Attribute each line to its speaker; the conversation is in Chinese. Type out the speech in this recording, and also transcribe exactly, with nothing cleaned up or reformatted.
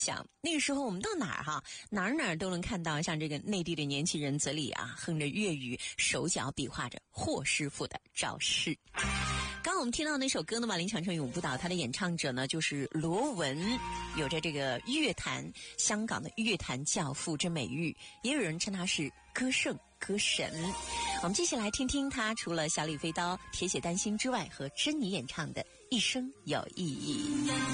Speaker 1: 想那个时候我们到哪儿哈，哪儿哪儿都能看到像这个内地的年轻人嘴里啊哼着粤语，手脚比划着霍师傅的招式。刚刚我们听到那首歌呢，《万里长城永不倒》，它的演唱者呢就是罗文，有着这个乐坛香港的乐坛教父之美誉，也有人称他是歌圣歌神。我们接下来听听他除了小李飞刀、铁血丹心之外，和珍妮演唱的《一生有意义》。